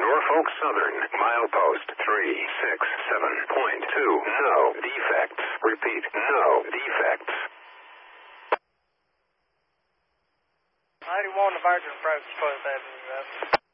Norfolk Southern, milepost 367.2. No defects. Repeat, no defects. 91 Virgin approach, 12th Avenue.